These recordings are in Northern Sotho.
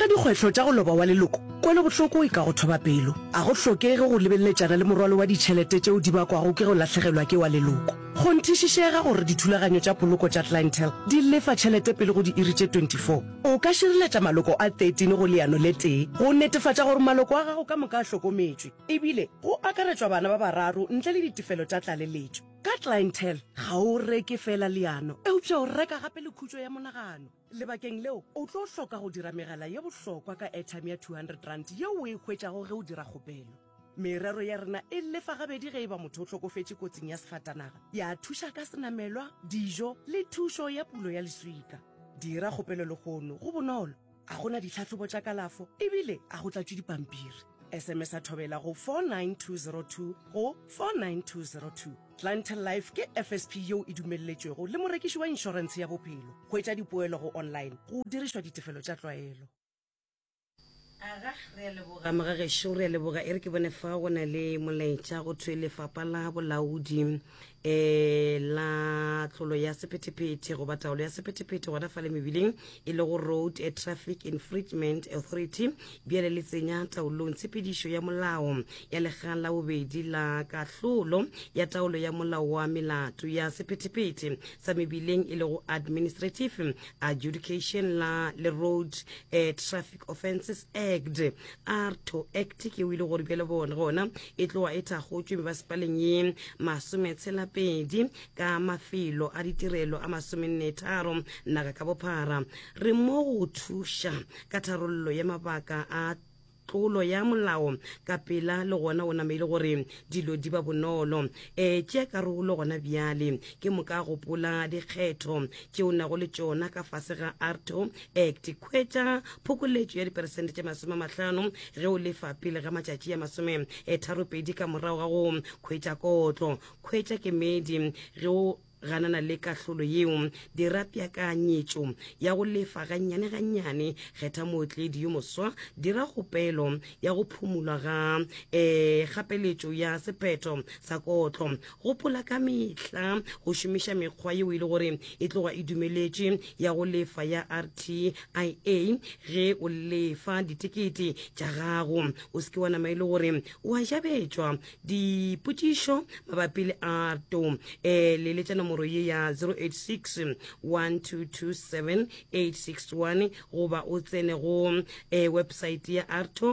ga dikgwetlho tša go loba wa leloko kwele bohloko e ka go thoba pelo a go hlokege go lebelletšana le morwalo wa ditšhelete tšeo di bakwago ke go latlhegelwa ke wa leloko go nthišišega gore dithulaganyo tša poloko tša clientele di lefa tšhelete pele go di iri tše 24 o ka šireletša maloko a 13 go leano le tee go netefatša gore maloko a gago ka moka a hlokometšwe ebile go akaretšwa bana ba bararo ntle le ditefelo tša tlaleletšo ka clientele ga o reke fela leano eupša o reka gape le khutšo ya monagano lebakeng leo o tlo hloka go dira megala ye bohlokwa ka airtime ya 200 rand yeo o e hwetšago ge o dira kgopelo merero ya rena e lefa gabedi ge e ba motho o hlokofetše kotsing ya sefatanaga ya thuša ka senamelwa dijo le thušo ya pulo ya leswika dira kgopelo legono go bonolo a gona ditlhatlhobo tša kalafo ebile a go tlatšwe dipampiri SMS a thobela go 49202 go 49202 Clientele Life ke FSP yeo e dumelletšwego le morekiši wa inšorense ya bophelo go etša dipoelo go online go dirišwa ditefelo tša tlwaelo aga re a leboga mogagešo re a leboga e re ke bone fa go na le molaetša go thwe lefapha la bolaodi la tlolo ya sephethephethe go ba taolo ya sephethephethe gona fa le mebileng e le go Road Traffic Infringement Authority bjale le tsenya taolong tshepedišo ya molao ya legang la bobedi la kahlolo ya taolo ya molao wa melato ya sephethephethe sa mebileng e le go Administrative Adjudication la le Road Traffic Offences Act ARTO Act ke o ile gore bjale bona gona e tloa e thagotšwe mebasepaleng ye masometshela pedi ka mafelo a ditirelo a 13 naga ka bophara re mo go thuša ka tharollo ya mabaka a tlolo ya molao ka pela le gona o nameile gore dilo di ba bonolo tšea karolo gona bjale ke moka gopola dikgetho tšeo nago le tšona ka fase ga ARTO Act khwetša phokoletšo ya diperesente tše 50 ge o lefa pele ga matšatši ya 32 ka morago ga go khwetša kotlo khwetša kemedi ge o ganana le kahlolo yeo dira peakanyetšo ya go lefa gannyane kgetha mootledi yo moswa dira kgopelo ya go phumulwa ga kgapeletšo ya sephetho sa kotlo gopola ka mehla go šomiša mekgwa yeo e le gore e tloga e dumeletše ya go lefa ya RTIA ge o lefa ditekete tša gago o se ke wa nama e le gore o a jabetšwa dipotšišo mabapi le ARTO le letša nomoro ye ya 086 1227 861 goba o tsene go website ya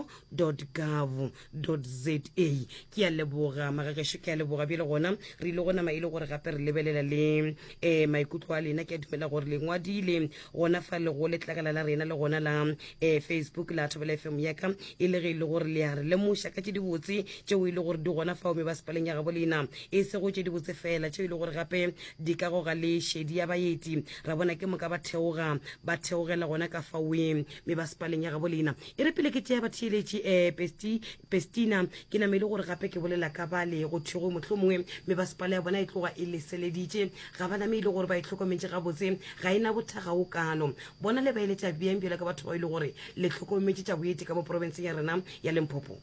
arto.gov.za ke a leboga magagešo ke a leboga bjale gona re ile gona maile gore gape re lebelela le maikutlo a lena ke a dumela gore le ngwadile gona fa le go letlakala la rena le gona la Facebook la Thobela FM yaka e le ge ile gore le a re lemoša ka tše dibotse tšeo e le gore di gona fao mebasepaleng ya gabo lena e se go tše dibotse fela tšeo e le gore gape di ka goga le šedi ya baeti ra bona ke moka ba theogela gona ka faoe mebasepaleng ya gabo lena e re pele ke tšea batheeletše Pestina ke namele gore gape ke bolela ka bale go thego motlho mongwe mebasepala ya bona e tloga e leseleditše ga ba namele gore ba itlhokometše gabotse ga ena bothaga o kano bona le ba eletša bjeng bjela ka batho ba ile gore le tlhokometše tša boeti ka mo porofenseng ya rena ya Limpopo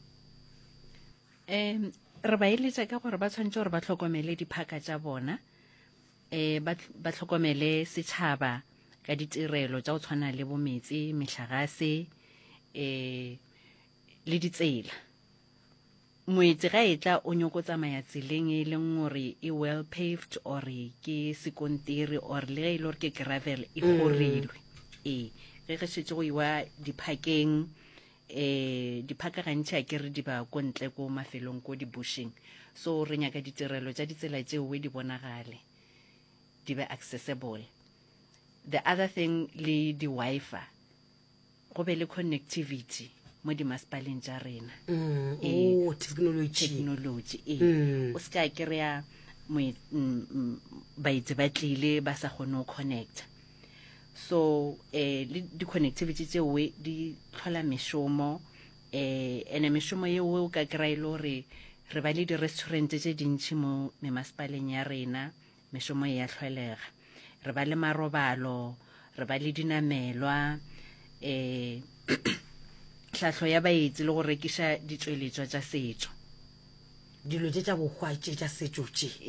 re ba eletša ka gore ba tshwanetse gore ba tlhokomele diphaka tša bona ba tlhokomele setšhaba ka ditirelo tša go tshwana le bometsi mehlagase le ditsela moetse ga e tla o nyoko tsamaya tseleng e leng gore e well paved or ke sekontiri or le ge e le gore ke gravel e gorilwe ge ge šetse go iwa diphakeng diphaka gantši a kere di ba ko ntle ko mafelong ko dibushing so re nyaka ditirelo tša ditsela tšeo di bonagale di be accessible the other thing le di-Wi-Fi go be le connectivity mo dimasepaleng tša rena technology o se ka kry-a baitse ba tlile ba sa kgone go connecta so le di-connectivity tseo di tlhola mešomo ene mešomo yeo o ka kry-a ile gore re ba le di-restaurant tše dintšhi mo memasepaleng ya rena mešomo e ya tlholega re ba le marobalo re ba le dinamelwa tlhahlo ya baetsi le go rekiša ditšweletšwa tša setšo dilo tše tša bokgwa tše tša setšo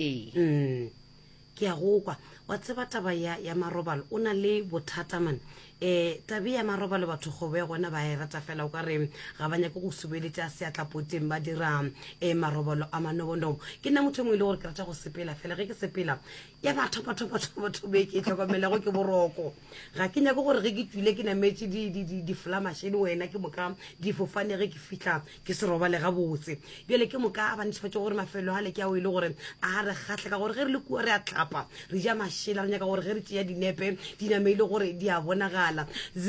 tše ke a go kwa wa tseba taba ya marobalo o na le bothata man tabe ya marobalo batho go be gona ba e rata fela o ka re ga ba nyake go subeletša seatlapoteng ba dira marobalo a manobonobo ke nna motho mongwe le gore ke rata go sepela fela ge ke sepela ya batho be ke tlhokomelago ke boroko ga ke nyake gore ge ke tswile ke nametse di-flamashene wena ke moka difofane ge ke fitlha ke se robale ga botse bjale ke moka a ba netefatse gore mafelo a le ke a o e le gore a re kgatlhe ka gore ge re le kua re a tlhapa re ja mašela re nyaka gore ge re tšea dinepe di nameile gore di a bonagala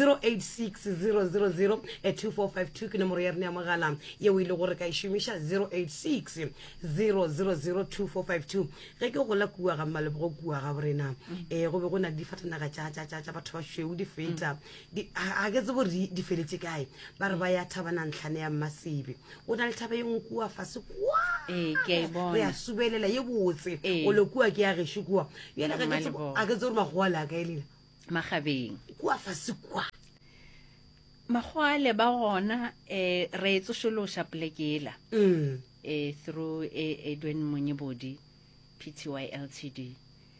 0860002452 ke nomoro ya rena ya mogala yeo e le gore ka e šomiša 0860002452 ge ke gola kua ga mmalebogo kua ga borena go be go na le difatanaga tša batho ba šweu di feta ga ke tse gore di feletse kae ba re ba ya thabana ntlhane ya mmasebe o na le thaba ye ngwe kua fase kwa re a subelela ye botse o le kua ke ya gešo kua bjale a ke tse gore magoale a kaelela magabeng kua fase kwa magwale ba gona re e tsošološa polekela through Edwin Monyebodi Pty Ltd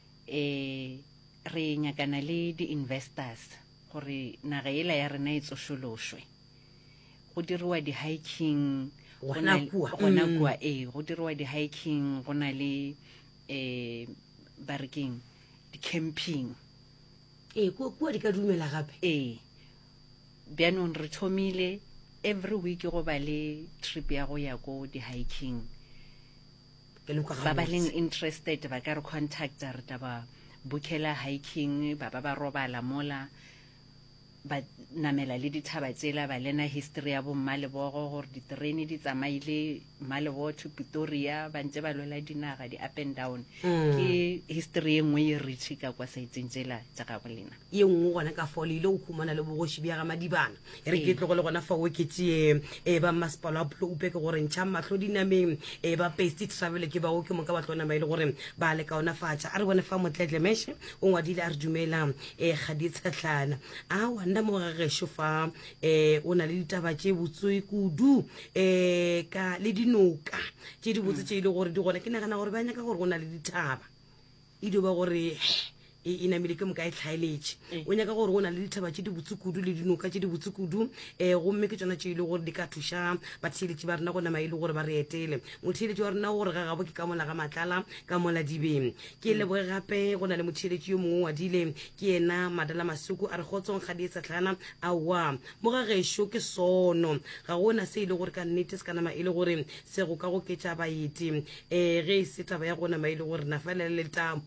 re nyakana le di-investors gore naga ela ya rena e tsošološwe go diriwa di-hiking gona kua go diriwa di-hiking go na le barekeng di-camping kua di ka dumela gape bjanong re thomile every week go ba le trip ya go ya ko di-hiking ba ba leng interested ba ka re contacta re taba bukela hiking ba robala mola ba namela le dithaba tsela ba lena history ya bo Mmalebogo gore diterene di tsamaile Mmalebogo to Pretoria ba ntse ba lwela dinaga di up and down ke history e nngwe e ritšhi ka kwa saitseng tsela tša gago lena ye nngwe gona ka folile o khumana le bogoši bja ga madibana e re ke tlogole gona fa o ketse ba masepala a Ploupe ke gore ntšha mahlo dinameng ba Pesti Travel ke bao ke moka ba tlona ba ile gore ba le kaona fatša a re bone fa Motletle Meshe o ngwadile a re dumela Kgaditshatlana a wanda mo ga gešo fa o na le ditaba tše botsoi kudu ka le dinoka tše di botse tše ile gore di gona ke nagana gore ba nyaka gore go na le dithaba e dio ba gore e namile ke moka e tlhaeletše o nyaka gore go na le dithaba tše di botse kudu le dinoka tše di botse kudu gomme ke tsona tše ile gore di ka thuša batheeletši ba rena go nama e le gore ba re etele motheeletši wa rena gore ga gabo ke ka mola ga matlala ka mola dibeng ke leboge gape go na le motheeletši yo mongwe wa dile ke ena Madala Masuku a re gotsong Kgaditshatlana aowa mo ga gešo ke sono ga gona se ile gore ka nnete se ka nama e le gore se go ka go ketša baeti ge e se taba ya go nama e le gore na fela letamo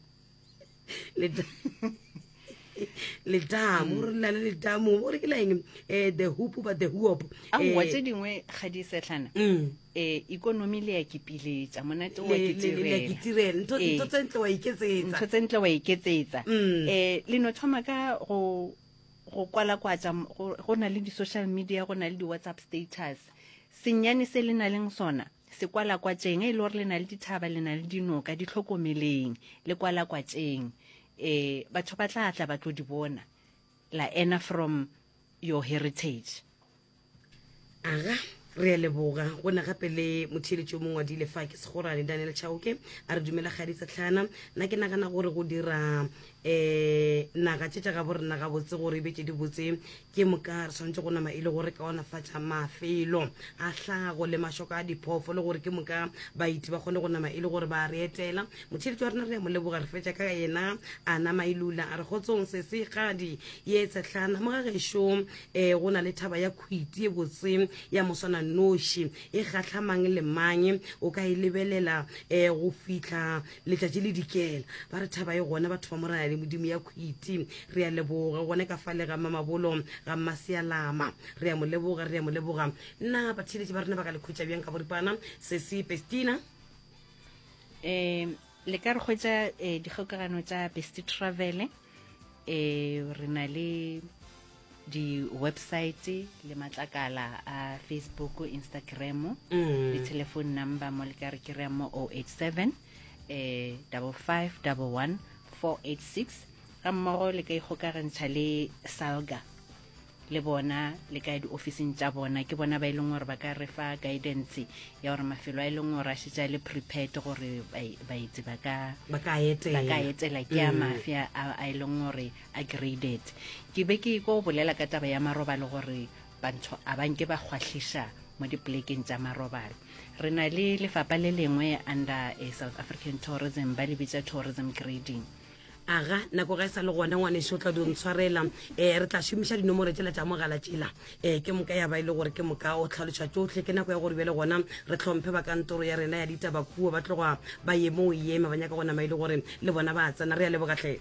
letamo gore la le letamo gore ke laeng the hoop but the hoop wa tse dingwe Kgaditshatlana economy le ya kipiletša monate wa kitirela ntho tsentle wa iketsetsa le no thoma ka go kwalakwatša go na le di-social media go na le di-WhatsApp status senyane se le na leng sona se kwalakwatšeng e le gore le na le dithaba le na le dinoka di tlhokomeleng le kwalakwatšeng batho ba tla ba tlo di bona la ena from your heritage aga re a leboga go na gape le motheeletši o mongwe wa dile fa ke segorane Daniel Chauke a re dumela Kgaditshatlana nna ke nagana gore go dira naga tše tša ga borena ga botse gore e betse di botse ke moka re tshwanetse go nama e le gore ka onafatša mafelo a hlago le mašoka a diphofo le gore ke moka baiti ba kgone go nama e le gore ba re etela motheeletši wa rena re ya moleboga re fetša ka yena a nama ilula a re gotsong se Kgadi ye Tshatlana mo ga gešo go na le thaba ya khwiti e botse ya moswana noši e kgatlhamang le mang o ka e lebelela go fitlha letšatši le dikela ba re thaba e gona batho ba morana le modimo ya khwiti re a leboga gone ka fale ga mamabolo ga Masialama re a moleboga nna batheeletši ba rena ba ka le khwetša bjang ka boripana Sesi Pestina le ka re kgwetša dikgokagano tša Pesti Travel re na le di-website le matlakala a Facebook Instagram le telephone number mo le ka re kry-a mo 087 5511 486 ga mmogo le ka ikgokagantšha le Salga le bona le ka di-officing tša bona ke bona ba e leng gore ba ka re fa guidance ya gore mafelo a e leng gore a šetša le prepared gore baetsi ba ka etela ke a mafia a e leng gore a graded. Ke be ke ko bolela ka taba ya marobalo gore bantsho a banke ba kgwahliša mo diplekeng tša marobalo. Re na le lefapha le lengwe under South African Tourism ba le bitša tourism grading. Aga nako ga isa le gona ngwaneso tla di ntshwarela re tla šomiša dinomoro tsela tša mogala tšela ke moka ya ba ile gore ke moka o tlhalotša tšotlhe ke nako ya gore bele gona re tlhomphe ba kantoro ya rena ya ditabakuo ba tloga ba ye mo ema ba nyaka gona ma ile gore le bona ba tsena re ya lebogatlhe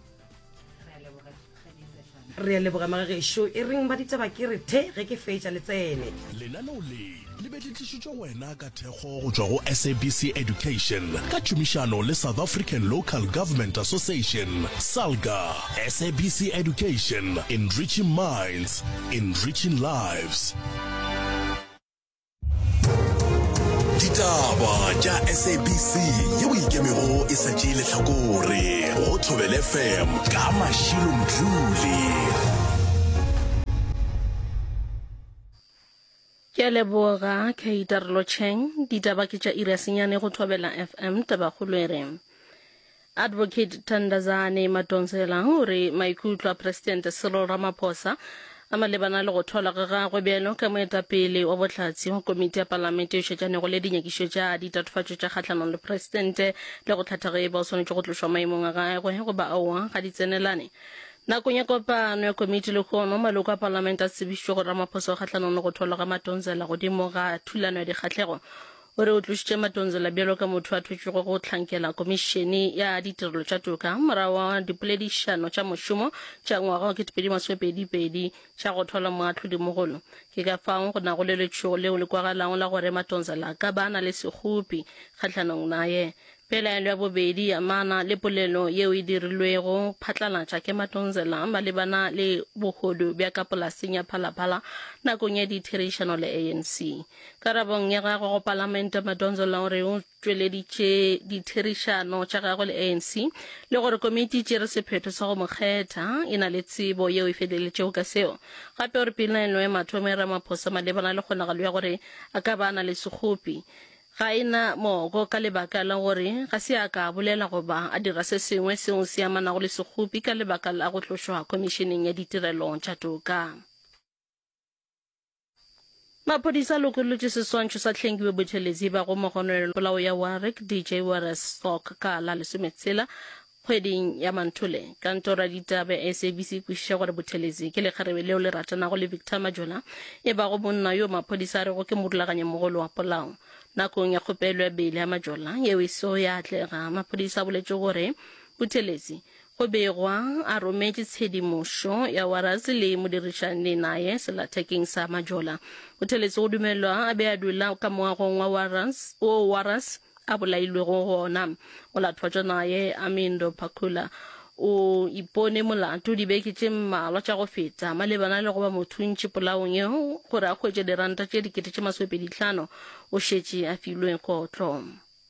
re ya leboga magagešo e reng ba ditaba ke re the ge ke fetša le tsene lenaneo le betlišitšwe wena ka thekgo go tšwa go SABC Education ka tšomišano le South African Local Government Association SALGA. SABC Education, enriching minds, enriching lives. Ditaba tša SABC yeo ikemego e sa tšee lehlakore go Thobela FM ka Mashilo Mdluli. Ke leboga Keitarlo Cheng ditaba ke tša Irasenyane go Thobela FM tabakgolo e reng Advocate Thandazane Madonsela gore maikutlo a President Cyril Ramaphosa a malebana le go thola ga gagwe bjalo ka moetapele wa bohlatsi go komiti ya palamente e šetšanego le dinyakišo tša ditatofatšo tša kgatlhanong le presidente le go tlhatlhage ba o swanetše go tlošwa maemong a gagwe go ba aowa ga di tsenelane. Nakong ya kopano ya komiti le kgono maloko a parlamente a tsebišitšwe gore Ramaphosa o kgatlhanong le go thola ga Madonsela godimo ga thulano ya dikgatlhego ore o tlošitše Madonsela bjalo ka motho a thotšwego go hlankela komišene ya ditirelo tša toka morago wa dipoledišano tša mošomo tša ngwaga wa 2022 tša go thola moahlodimogolo. Ke ka fao go na go le letšhogo leo le kwagalago la gore Madonsela ka ba na le sekgopi kgatlhanong naye. Pelaelo ya bobedi ya mana le polelo yeo e dirilwego phatlalatša ke Madonsela malebana le bogodu bja ka polaseng ya Phalaphala nakong ya ditherišano le ANC. Karabong ya gagwe go palamente Madonsela gore o tšweleditše ditherišano tša gagwe le ANC le gore komiti tšere sephetho sa go mokgetha e na le tsebo yeo e feleletšego ka seo. Gape gore pelaelo ya mathomo ya Ramaphosa malebana le kgonagalo ya gore a ka ba na le sekgopi ga ena mogo ka lebaka la gore ga se a ka bolela goba a dira se sengwe seo se amanago le sekgopi ka lebaka la go tlošwa komišeneng ya ditirelo tša toka. Maphodisa lokolotše seswantšho sa tlhenkiwe botheletši ba go mogononelo polao ya Warwick DJ Wallace Stock ka la 16 kgweding ya Manthole. Kantoro ya ditaba SABC kwešiša gore botheletši ke lekgarebe leo le ratanago le Victor Majola e ba go monna yo maphodisa a rego ke morulaganyamogolo wa polao. Nakong ya kgopelo ya bele ya Majola yeo e seo ya atlega maphodisa a boletše gore botheletši go begwa a rometše tshedimošo ya Wallace le modirišani naye selathekeng sa Majola. Botheletši go dumelwa a be a dula ka moagong wa Wallace a bolailwego gona molatofatšwa naye Amindo Pakula o ipone molato dibeke tše mmalwa tša go feta malebana le go ba mothuntši polaong yeo gore a hwetše diranta tše 25,000 o šetše a filwe kotlo.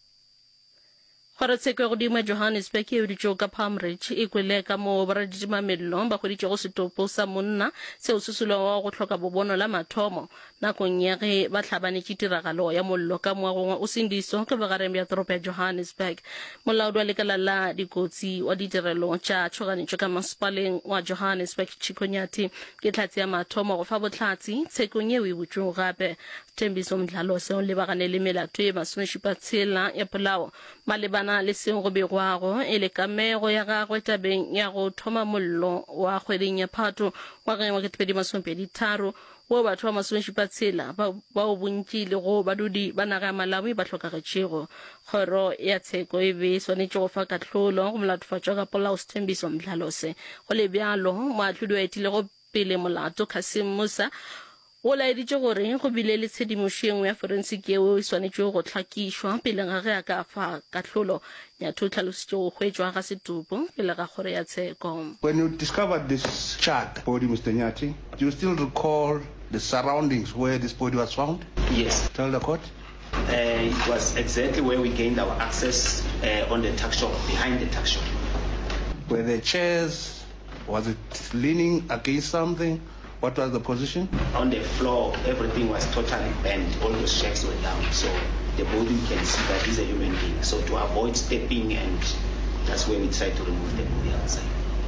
Kgorotsheko ya godimo ya Johannesburg e hweditšego ka Palm Ridge e kwele ka moo boraditimamello ba hweditšego setopo sa monna seo se solwago go hloka bobono la mathomo nakong ya ge ba hlabanetše tiragalo ya mollo ka moagong o sendiso ka bogareng bja toropo ya Johannesburg. Molaodi wa lekala la dikotsi wa ditirelo tša tšhoganetšo ka masepaleng wa Johannesburg Chikonyati ke hlatse ya mathomo go fa bohlatsi tshekong yeo e botšwego gape Thembiso Mdlalose o lebagane le melato e 76 ya polao malebana le seo go begwago e le kamego ya gagwe tabeng ya go thoma mollo wa kgweding ya Phato wa ngwaga wa 2023 wo batho ba 76 ba o bontši le go badudi ba naga ya Malawi ba hlokagetšego. Kgoro ya tsheko e be swanetše go fa kahlolo go molatofatšwa ka polao Thembiso Mdlalose. Go le bjalo moahlodi wa etilego pele molato Kasim Musa o laeditše gore go bile le tshedimošo engwe ya forensic yeo e swanetše go hlakišwa pele ga ge a ka fa kahlolo nyatho tlhalositše go hwetšwa ga setopo pele ga kgoro ya tsheko. When you discovered this charred body, Mr. Nyati, do you still recall the surroundings where this body was found? Yes. Tell the court. It was exactly where we gained our access on the tuck shop, behind the tuck shop. Were the chairs, was it leaning against something, What was the position? On the floor, everything was totally bent. All the shelves were down. So the body can see that he's a human being. So to avoid stepping, and that's where we tried to remove the body outside.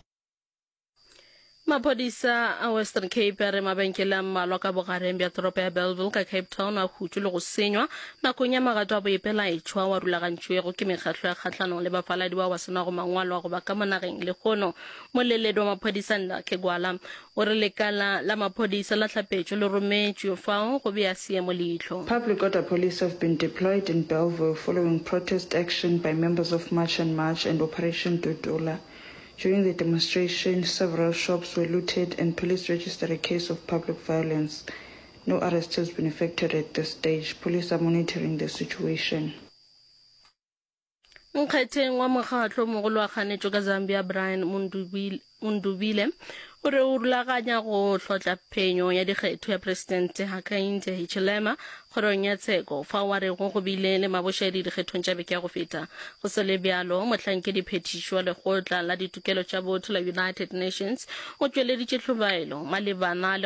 Maphodisa a Western Cape re mabenkele a mmalwa ka bogareng bja toropo ya Bellville ka Cape Town a hutswe le go senywa nakong ya magato a boepela etšhwa wa rulagantšwego ke mekgatlho ya kgatlhanong le bafaladi bao ba senago mangwalo a go ba ka mo nageng le kgono moleledi wa maphodisa Ndakhe Gwala o re lekala la maphodisa la tlhapetšo le rometšwe fao go bea seemo leihlo. Public order police have been deployed in Bellville following protest action by members of March and March and Operation Dudula. During the demonstration, several shops were looted and police registered a case of public violence. No arrest has been effected at this stage. Police are monitoring the situation. Nkgetheng wa mokgatlho mogolo wa kganetšo ka Zambia Brian Mundubile o re o rulaganya go tlotla phenyo ya dikgetho ya presidente Hakainde Hichilema kgorong ya tsheko fa wa re go bile le mabošedi dikgethong tša beke ya go feta go se le bjalo mohlankedi phetišo le lekgotla la ditokelo tša botho la United Nations o tšweleditše tlhobaelo malebana